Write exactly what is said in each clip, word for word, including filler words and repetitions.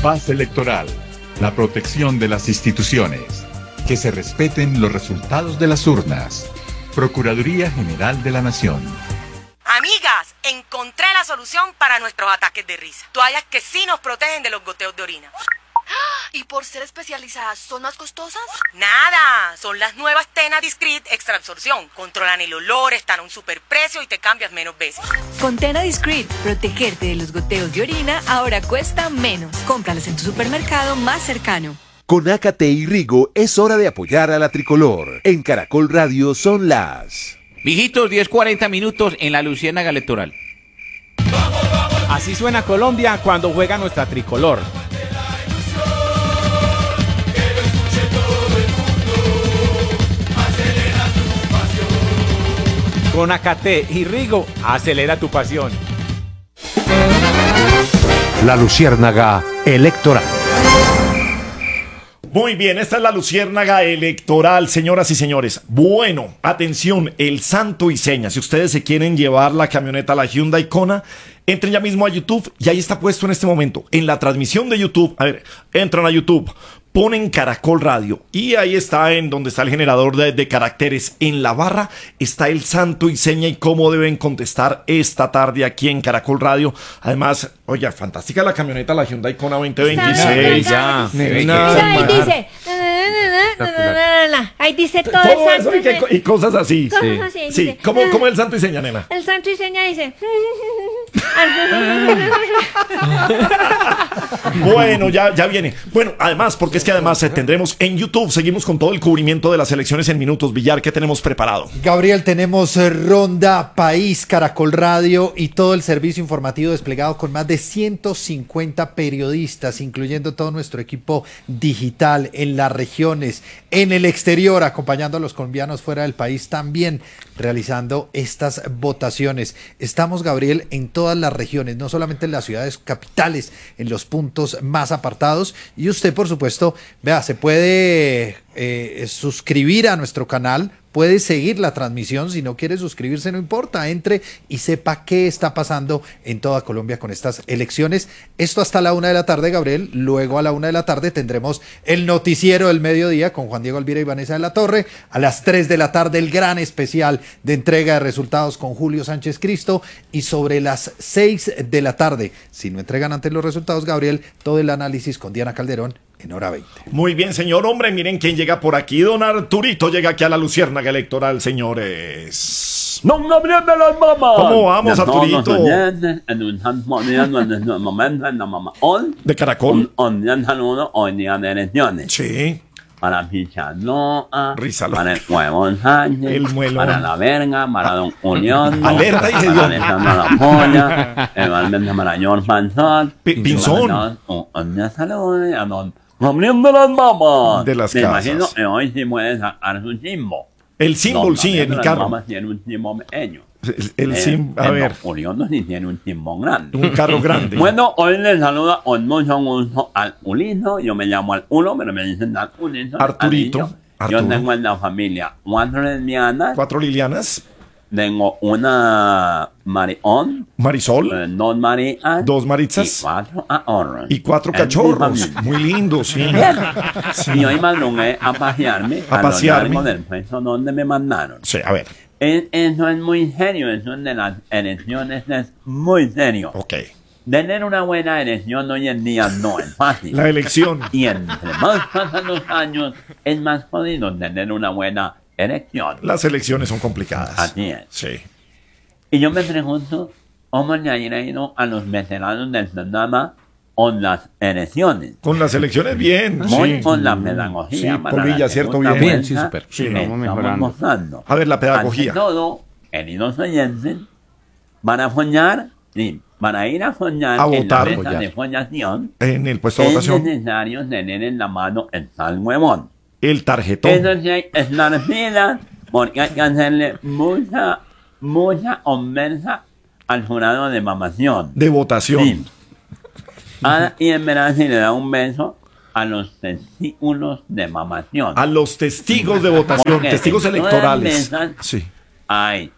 Paz electoral, la protección de las instituciones, que se respeten los resultados de las urnas. Procuraduría General de la Nación. Amigas, encontré la solución para nuestros ataques de risa. Toallas que sí nos protegen de los goteos de orina. ¿Y por ser especializadas son más costosas? Nada, son las nuevas Tena Discreet Extra Absorción. Controlan el olor, están a un superprecio y te cambias menos veces. Con Tena Discreet, protegerte de los goteos de orina ahora cuesta menos. Cómpralas en tu supermercado más cercano. Con Ácate y Rigo es hora de apoyar a la tricolor. En Caracol Radio son las... Mijitos, diez cuarenta minutos en la Luciérnaga Electoral. Así suena Colombia cuando juega nuestra tricolor. Con Ácate y Rigo, acelera tu pasión. La Luciérnaga Electoral. Muy bien, esta es la Luciérnaga Electoral, señoras y señores. Bueno, atención, el santo y seña. Si ustedes se quieren llevar la camioneta, la Hyundai Kona, entren ya mismo a YouTube y ahí está puesto en este momento, en la transmisión de YouTube. A ver, entran a YouTube, ponen Caracol Radio y ahí está en donde está el generador de, de caracteres. En la barra está el santo y seña y cómo deben contestar esta tarde aquí en Caracol Radio. Además, oye, fantástica la camioneta, la Hyundai Kona veinte veintiséis. Ya, ahí dice, ahí dice todo, todo el santo eso y, que, y cosas así. Cosas Sí, así, sí. dice. ¿Cómo, ¿Cómo es el santo y seña, nena? El santo y seña dice. Bueno, ya, ya viene. Bueno, además, porque es que además eh, tendremos en YouTube, seguimos con todo el cubrimiento de las elecciones en minutos. Villar, ¿qué tenemos preparado? Gabriel, tenemos eh, Ronda País, Caracol Radio y todo el servicio informativo desplegado con más de ciento cincuenta periodistas, incluyendo todo nuestro equipo digital en las regiones, en el exterior, acompañando a los colombianos fuera del país también, realizando estas votaciones. Estamos, Gabriel, en todas las regiones, no solamente en las ciudades capitales, en los puntos más apartados. Y usted, por supuesto, vea, se puede eh, suscribir a nuestro canal, puede seguir la transmisión. Si no quiere suscribirse, no importa, entre y sepa qué está pasando en toda Colombia con estas elecciones. Esto hasta la una de la tarde, Gabriel. Luego a la una de la tarde tendremos el noticiero del mediodía con Juan Diego Alvira y Vanessa de la Torre. A las tres de la tarde el gran especial de entrega de resultados con Julio Sánchez Cristo. Y sobre las seis de la tarde, si no entregan antes los resultados, Gabriel, todo el análisis con Diana Calderón en hora veinte. Muy bien, señor hombre, miren quién llega por aquí. Don Arturito llega aquí a la Luciérnaga Electoral, señores. ¡Don Gabriel de las Mamas! ¿Cómo vamos, Arturito? ¿De Caracol? Un saludo hoy día de elecciones. Sí. Para Pichaloa, Rízalo. para el Huevón Sánchez, El muelón. para La Verga, para Don Julián, Alerta, dije para yo. Alejandro La Polla, igualmente para George Panzón. Pi- Pinzón. Un saludo a Don Gabriel de las Mamas. De las Me casas. imagino que hoy sí puede sacar su chimbo. El símbolo, sí, en mi carro. Mamas tiene un chimbo pequeño. El, el Eh, sim, a el ver, Don Julián sí tiene un chimbo grande. un carro grande. Bueno, hoy les saluda con mucho gusto al Uliso. Yo me llamo al Uno, pero me dicen al Uliso. Arturito, Yo Arturo. tengo en la familia cuatro lesbianas. Cuatro Lilianas. Tengo una Marión, Marisol. eh, dos Marías. Dos Y Maritzas. cuatro ahorros. Y cuatro Es mi cachorros. familia. Muy lindos, sí. Bien. Sí. Y hoy madrugué a pasearme A a, pasearme. lo largo del puesto donde me mandaron. Sí, a ver. Es- eso es muy serio, eso de las elecciones es muy serio. Ok. Tener una buena elección hoy en día no es fácil. La elección. Y entre más pasan los años, es más jodido tener una buena elección. Las elecciones son complicadas. Así es. Sí. Y yo me pregunto, ¿cómo le ha ido a los veteranos del programa con las elecciones? Con las elecciones, bien. Muy Sí. con la pedagogía. Sí, para Polilla, la cierto, segunda bien. vuelta Sí, súper. Sí, que vamos estamos mejorando. mostrando. A ver, la pedagogía. Ante todo, queridos oyentes, van a soñar, sí, para ir a soñar A en votar. la mesa Follar. de follación, En el puesto de es votación. necesario tener en la mano el tal huevón. El tarjetón. Eso sí hay que estar fila, porque hay que hacerle mucha, mucha conversa al jurado de mamación. De votación. Sí. Ah, y en verdad si le da un beso a los testículos de mamación. A los testigos de votación. Porque Testigos en todas electorales. mesas Sí. Hay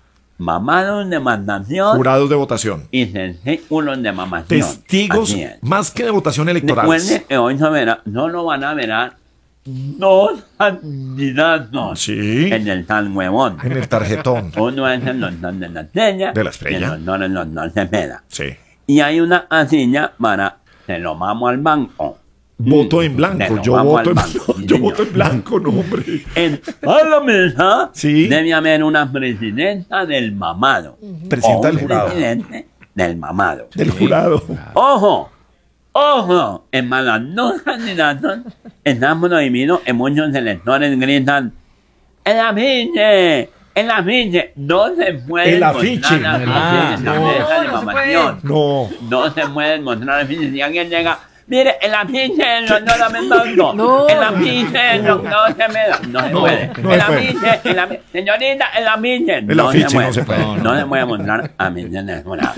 mamados de mandación Jurados de votación. y testículos de mamación. Testigos Así es. más que de votación electoral. Recuerden que hoy se verá, solo van a ver dos candidatos Sí. en el tal huevón. En el tarjetón. Uno es el doctor de la estrella. De la Y Estrella. el doctor es el doctor Cepeda. Sí. Y hay una casilla para se lo vamos al banco. Voto en Se blanco. lo Yo vamos voto al en banco, blanco. sí, Yo señor. voto en blanco, no, hombre. En la mesa Sí. debe haber una presidenta del mamado. Presidenta O un del jurado. presidente del mamado. Del jurado. ¡Ojo! ¡Ojo! En más los dos candidatos estamos prohibidos en muchos electores gritan ¡el afiche! ¡el afiche! No se puede El afiche. mostrar El afiches en la afiche. mesa de mamación. No. No se pueden mostrar afiches. Si alguien llega, mire, el afiche del doctor Mendoza. No. El afiche del doctor Cepeda. No se No, puede. no el se puede. afiche, el afiche. Señorita, el afiche. El afiche no se puede. No, no se puede mostrar afiche en el jurado.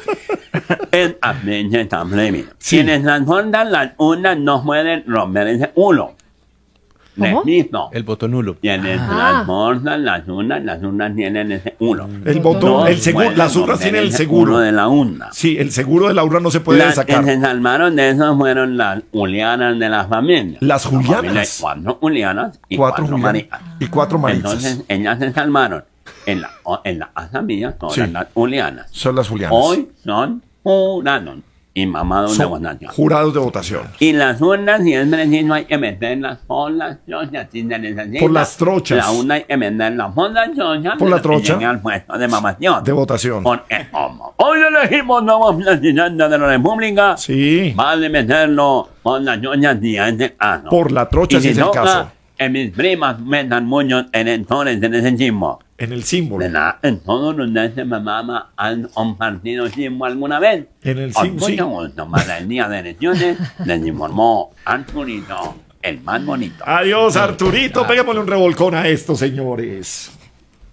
El afiche está prohibido. Sí. Quienes transportan las urnas no pueden romper ese uno. ¿Cómo? Repito. El voto nulo. Quienes transportan las urnas, las urnas tienen ese uno. El voto, No el seguro, pueden las urnas romper tienen el ese seguro. uno de la urna. Sí, el seguro de la urna no se puede Las sacar. que se salvaron de eso fueron las Julianas de la familia. Las La familia Julianas. hay Cuatro Julianas y Cuatro cuatro, Julianas Marias. y cuatro Maritzas. Entonces, ellas se salvaron. En la, en la casa mía son Sí. las Julianas. Son las Julianas. Hoy son jurados y mamados de Son votación. jurados de votación. Y las urnas, si es preciso, hay que meterlas por las trochas. Si se necesita. Por las trochas. La urna hay que meterla por las trochas. Por la que trocha. llegue al puesto de mamación. De votación. Porque como hoy elegimos nuevo presidente de la República, Sí. vale meterlo por las trochas si es el caso. Por la trocha, Y si es el toca, caso. que mis primas metan muchos electores en ese chismo. En el símbolo. ¿Verdad? En todos los de ese mamá han compartido sismo alguna vez. En el Con símbolo, sí. mucho gusto, para el día de elecciones, les informó Arturito, el más bonito. Adiós, Arturito. Péguemosle un revolcón a esto, señores.